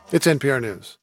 It's NPR News.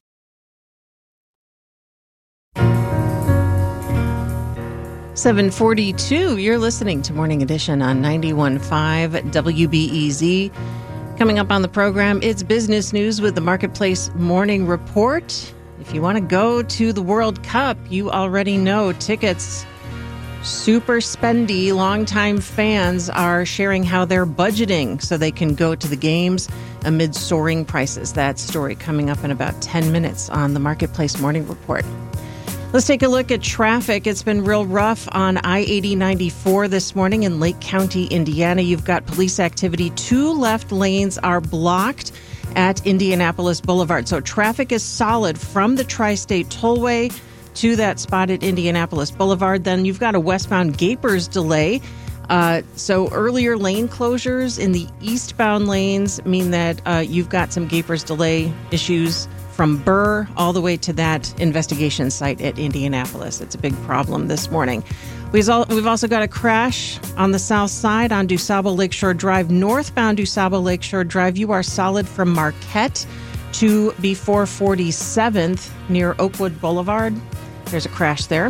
.42, you're listening to Morning Edition on 91.5 WBEZ. Coming up on the program, it's business news with the Marketplace Morning Report. If you want to go to the World Cup, you already know tickets. Super spendy, longtime fans are sharing how they're budgeting so they can go to the games amid soaring prices. That story coming up in about 10 minutes on the Marketplace Morning Report. Let's take a look at traffic. It's been real rough on I-80-94 this morning in Lake County, Indiana. You've got police activity. 2 left lanes are blocked at Indianapolis Boulevard. So traffic is solid from the Tri-State Tollway to that spot at Indianapolis Boulevard. Then you've got a westbound Gapers delay. So earlier lane closures in the eastbound lanes mean that you've got some Gapers delay issues from Burr all the way to that investigation site at Indianapolis. It's a big problem this morning. We've also got a crash on the south side on DuSable Lakeshore Drive. Northbound DuSable Lakeshore Drive, you are solid from Marquette to before 47th near Oakwood Boulevard. There's a crash there.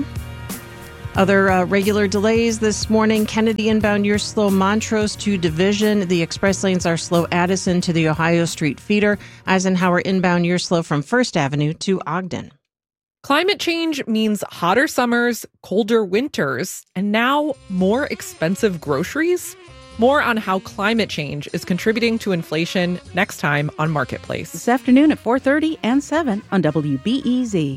Other regular delays this morning. Kennedy inbound, you're slow. Montrose to Division. The express lanes are slow. Addison to the Ohio Street feeder. Eisenhower inbound, you're slow from First Avenue to Ogden. Climate change means hotter summers, colder winters, and now more expensive groceries. More on how climate change is contributing to inflation next time on Marketplace. This afternoon at 4:30 and 7 on WBEZ.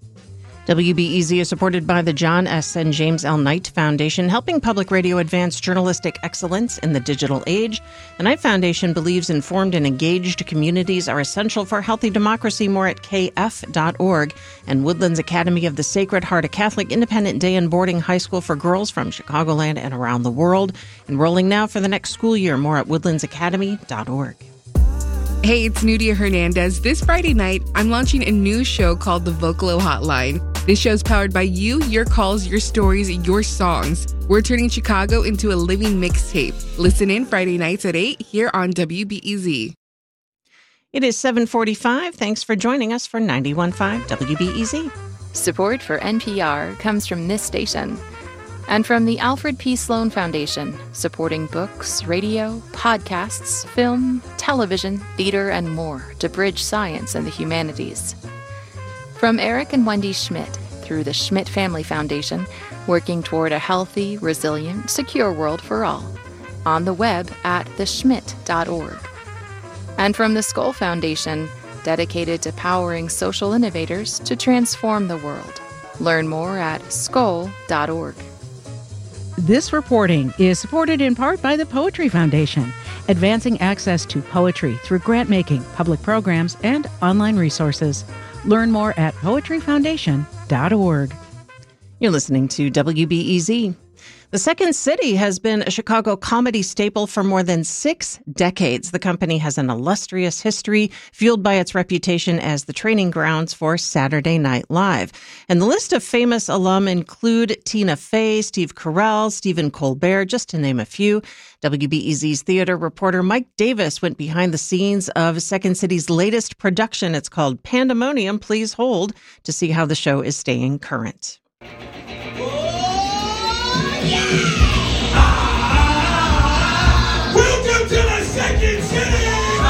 WBEZ is supported by the John S. and James L. Knight Foundation, helping public radio advance journalistic excellence in the digital age. The Knight Foundation believes informed and engaged communities are essential for healthy democracy. More at kf.org. And Woodlands Academy of the Sacred Heart, a Catholic independent day and boarding high school for girls from Chicagoland and around the world. Enrolling now for the next school year. More at woodlandsacademy.org. Hey, it's Nudia Hernandez. This Friday night, I'm launching a new show called The Vocalo Hotline. This show's powered by you, your calls, your stories, your songs. We're turning Chicago into a living mixtape. Listen in Friday nights at 8 here on WBEZ. It is 7:45. Thanks for joining us for 91.5 WBEZ. Support for NPR comes from this station and from the Alfred P. Sloan Foundation, supporting books, radio, podcasts, film, television, theater, and more to bridge science and the humanities. From Eric and Wendy Schmidt through the Schmidt Family Foundation, working toward a healthy, resilient, secure world for all. On the web at theschmidt.org. And from the Skoll Foundation, dedicated to powering social innovators to transform the world. Learn more at skoll.org. This reporting is supported in part by the Poetry Foundation, advancing access to poetry through grant-making, public programs, and online resources. Learn more at poetryfoundation.org. You're listening to WBEZ. The Second City has been a Chicago comedy staple for more than 6 decades. The company has an illustrious history fueled by its reputation as the training grounds for Saturday Night Live. And the list of famous alum include Tina Fey, Steve Carell, Stephen Colbert, just to name a few. WBEZ's theater reporter Mike Davis went behind the scenes of Second City's latest production. It's called Pandemonium. Please hold to see how the show is staying current. Welcome to the Second City!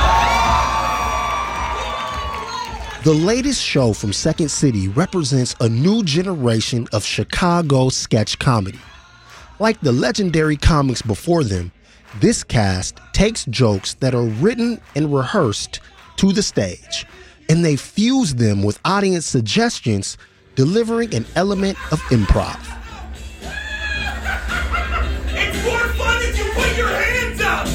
The latest show from Second City represents a new generation of Chicago sketch comedy. Like the legendary comics before them, this cast takes jokes that are written and rehearsed to the stage, and they fuse them with audience suggestions, delivering an element of improv. It's more fun if you put your hands up!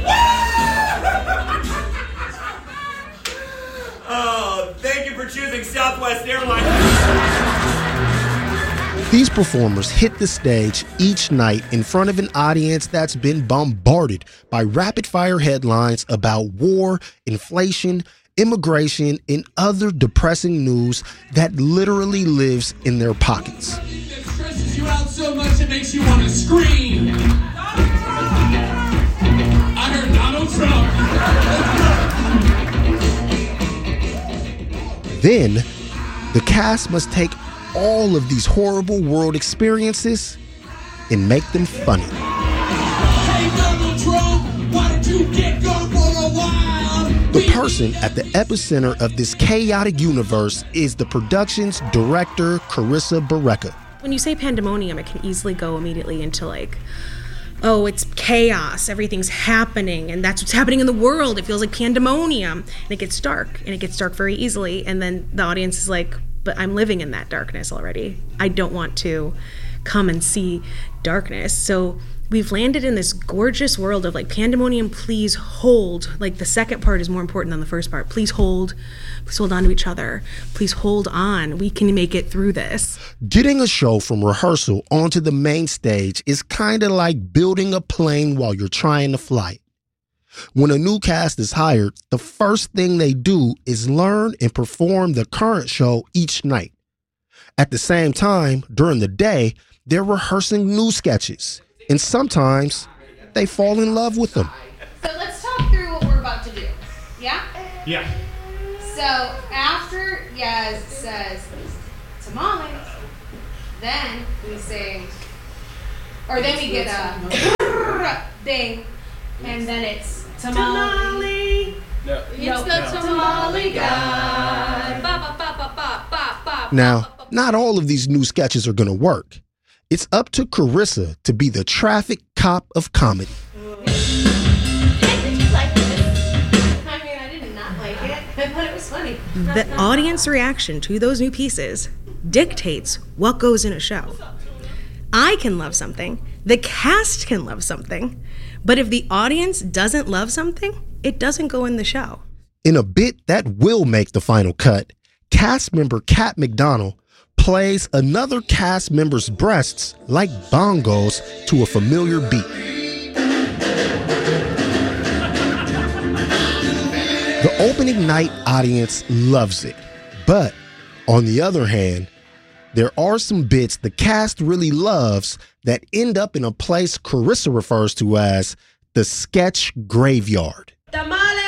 Oh, thank you for choosing Southwest Airlines. These performers hit the stage each night in front of an audience that's been bombarded by rapid-fire headlines about war, inflation, immigration, and other depressing news that literally lives in their pockets. It stresses you out so much it makes you want to scream. I heard Donald Trump. Then, the cast must take all of these horrible world experiences and make them funny. Hey, Donald Trump, why don't you get gone for a while? The person at the epicenter of this chaotic universe is the production's director, Carissa Barreca. When you say pandemonium, it can easily go immediately into like, oh, it's chaos, everything's happening, and that's what's happening in the world. It feels like pandemonium. And it gets dark, and it gets dark very easily. And then the audience is like, but I'm living in that darkness already. I don't want to come and see darkness. So we've landed in this gorgeous world of like, pandemonium, please hold. Like the second part is more important than the first part. Please hold on to each other. Please hold on. We can make it through this. Getting a show from rehearsal onto the main stage is kind of like building a plane while you're trying to fly it. When a new cast is hired, the first thing they do is learn and perform the current show each night. At the same time, during the day, they're rehearsing new sketches, and sometimes they fall in love with them. So let's talk through what we're about to do. Yeah? Yeah. So after Yaz says tamales, then we sing, or then we get a ding, and then it's tamale. No. It's the tamale guy. Ba, ba, ba, ba, ba, ba, ba. Now, not all of these new sketches are going to work. It's up to Carissa to be the traffic cop of comedy. Did you like this? I mean, I did not like it. I thought it was funny. The audience reaction to those new pieces dictates what goes in a show. I can love something, the cast can love something, but if the audience doesn't love something, it doesn't go in the show. In a bit that will make the final cut, cast member Kat McDonald plays another cast member's breasts like bongos to a familiar beat. The opening night audience loves it, but on the other hand, there are some bits the cast really loves that end up in a place Carissa refers to as the sketch graveyard. Tamale!